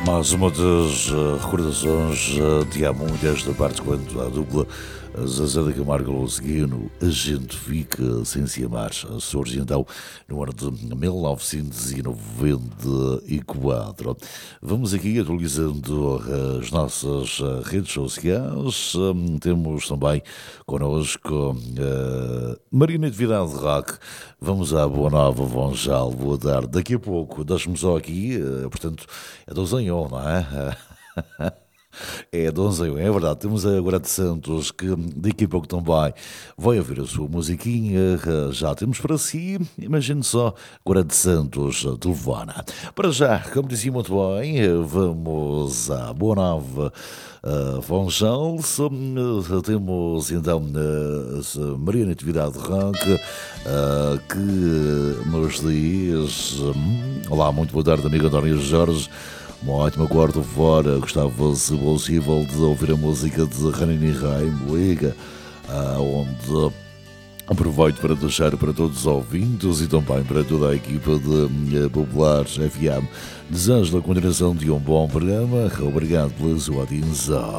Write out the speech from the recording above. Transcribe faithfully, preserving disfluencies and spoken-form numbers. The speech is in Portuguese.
Mais uma das uh, recordações uh, de há muitas da parte quando a dupla Zezé de Camargo e Luís Guiano, A Gente Fica Sem Se Amar, surge então no ano de mil novecentos e noventa e quatro. Vamos aqui atualizando as nossas uh, redes sociais. Um, temos também connosco uh, Maria Natividade Rock. Vamos à Boa Nova, Vonjal, boa tarde. Daqui a pouco, deixe-me só aqui, uh, portanto, é doze em um, não é? É doze em um, é verdade. Temos agora de Santos, que daqui a pouco também vai ouvir a sua musiquinha. Já temos para si, imagine só, agora de Santos, telefona. Para já, como dizia muito bem, vamos à Boa Nova. Uh, Vonjal, uh, temos então uh, Maria Natividade Rock, uh, que nos diz: um, olá, muito boa tarde, amigo António Jorge. Uma ótima quarta-feira. Gostava-se possível de ouvir a música de Ranini Raim, Liga, uh, onde aproveito para deixar para todos os ouvintes e também para toda a equipa de uh, Populares F M. Desejo a continuação de um bom programa. Obrigado pela sua atenção.